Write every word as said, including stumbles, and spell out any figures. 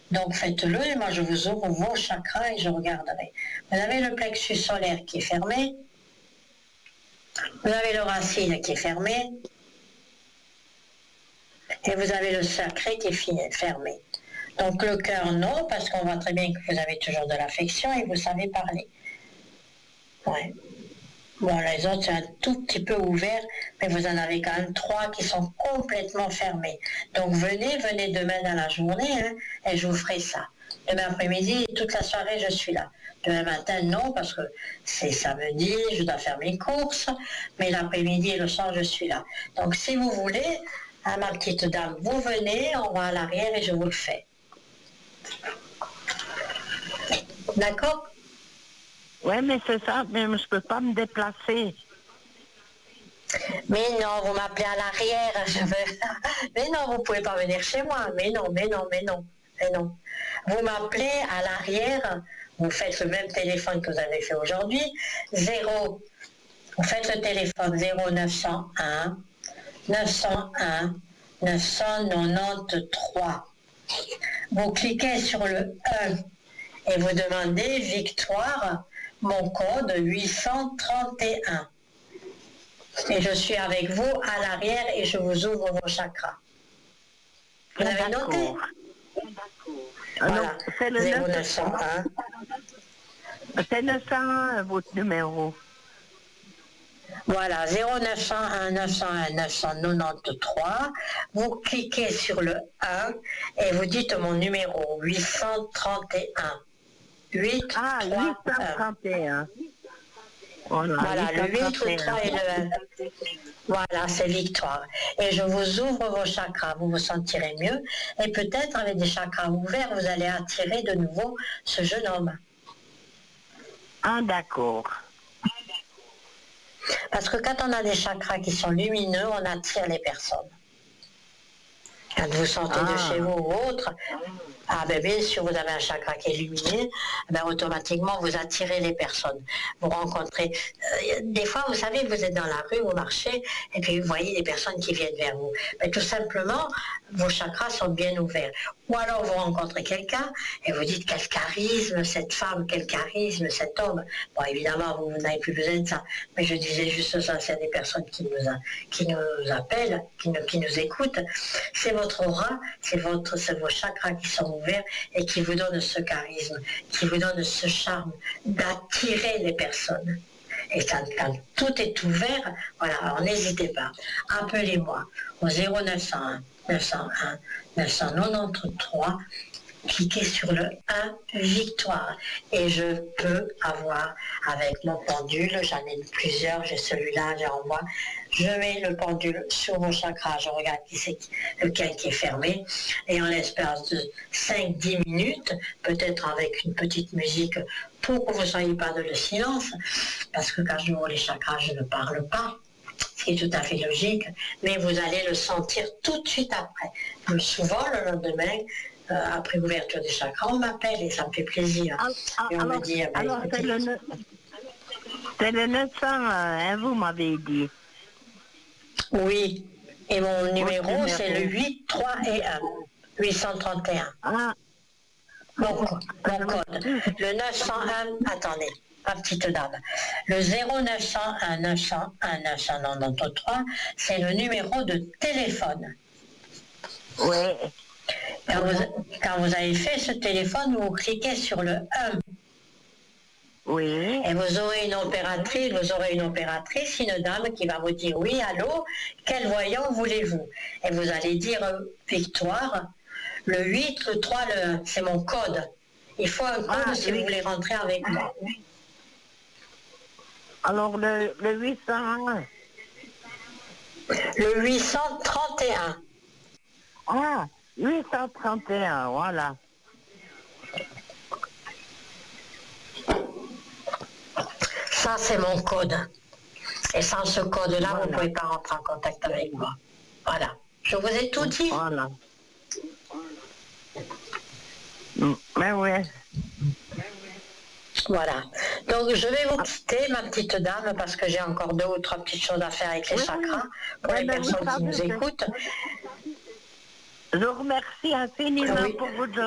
Donc faites-le, et moi je vous ouvre vos chakras et je regarderai. Vous avez le plexus solaire qui est fermé, vous avez le racine qui est fermé, et vous avez le sacré qui est fermé. Donc le cœur, non, parce qu'on voit très bien que vous avez toujours de l'affection et vous savez parler. Ouais. Bon, les autres, c'est un tout petit peu ouvert, mais vous en avez quand même trois qui sont complètement fermés. Donc venez, venez demain dans la journée, hein, et je vous ferai ça. Demain après-midi, toute la soirée, je suis là. Demain matin, non, parce que c'est samedi, je dois faire mes courses, mais l'après-midi et le soir, je suis là. Donc si vous voulez, hein, ma petite dame, vous venez, on va à l'arrière et je vous le fais. D'accord ? Oui, mais c'est ça, mais je ne peux pas me déplacer. Mais non, vous m'appelez à l'arrière. Je veux... Mais non, vous ne pouvez pas venir chez moi. Mais non, mais non, mais non, mais non. Vous m'appelez à l'arrière, vous faites le même téléphone que vous avez fait aujourd'hui, zéro. Vous faites le téléphone zéro neuf cent un neuf cent un neuf cent quatre-vingt-treize. Vous cliquez sur le un et vous demandez Victoire, mon code huit cent trente et un. Et je suis avec vous à l'arrière et je vous ouvre vos chakras. Vous avez noté ? Voilà, c'est le zéro neuf cent un. C'est neuf cent un, votre numéro. Voilà, zéro neuf cent un neuf cent un neuf cent quatre-vingt-treize. Vous cliquez sur le un et vous dites mon numéro huit cent trente et un. huit, ah, huit cent trente et un. Voilà, voilà le huit, le trois et le un. Voilà, c'est Victoire. Et je vous ouvre vos chakras, vous vous sentirez mieux. Et peut-être avec des chakras ouverts, vous allez attirer de nouveau ce jeune homme. Ah, d'accord. Parce que quand on a des chakras qui sont lumineux, on attire les personnes. Quand vous sortez ah. de chez vous ou autre, ah ben bien sûr, vous avez un chakra qui est lumineux, ben automatiquement vous attirez les personnes. Vous rencontrez, euh, des fois vous savez, vous êtes dans la rue, vous marchez, et puis vous voyez des personnes qui viennent vers vous. Ben, tout simplement, vos chakras sont bien ouverts. Ou alors vous rencontrez quelqu'un et vous dites quel charisme cette femme, quel charisme cet homme. Bon évidemment vous, vous n'avez plus besoin de ça, mais je disais juste ça, c'est des personnes qui nous, a, qui nous appellent, qui nous, qui nous écoutent. C'est votre aura, c'est, votre, c'est vos chakras qui sont ouverts et qui vous donnent ce charisme, qui vous donnent ce charme d'attirer les personnes. Et quand, quand tout est ouvert, voilà, alors n'hésitez pas, appelez-moi au zéro neuf cent un neuf cent un neuf cent quatre-vingt-treize, cliquez sur le un Victoire et je peux avoir avec mon pendule, j'en ai plusieurs, j'ai celui-là, j'ai en moi, je mets le pendule sur vos chakras, je regarde qui c'est lequel qui est fermé et en l'espace de cinq dix minutes, peut-être avec une petite musique pour que vous ne soyez pas dans le silence, parce que quand je ouvre les chakras, je ne parle pas, ce qui est tout à fait logique, mais vous allez le sentir tout de suite après. Donc, souvent, le lendemain, euh, après l'ouverture des chakras, on m'appelle et ça me fait plaisir. Ah, et on alors, me dit, ah ben, alors c'est, le ne... c'est le neuf cents, hein, vous m'avez dit. Oui, et mon numéro, numéro, c'est le huit, trois et un, huit cent trente et un. Ah. Mon, mon code, le neuf cent un, attendez. Ma petite dame. Le zéro neuf cent un neuf cent un neuf cent quatre-vingt-treize, c'est le numéro de téléphone. Oui. Quand vous, quand vous avez fait ce téléphone, vous cliquez sur le un. Oui. Et vous aurez une opératrice, vous aurez une opératrice, une dame qui va vous dire oui, allô, quel voyant voulez-vous? Et vous allez dire Victoire, le huit, le trois, le un, c'est mon code. Il faut un code ah, si oui. vous voulez rentrer avec moi. Alors le, le huit cent un. Le huit cent trente et un. Ah, huit cent trente et un, voilà. Ça, c'est mon code. Et sans ce code-là, voilà. Vous ne pouvez pas rentrer en contact avec moi. Voilà. Je vous ai tout dit. Voilà. Mais ouais. Voilà. Donc, je vais vous quitter, ma petite dame, parce que j'ai encore deux ou trois petites choses à faire avec les oui, chakras, pour oui, les personnes qui nous écoutent. Je vous remercie infiniment oui. pour votre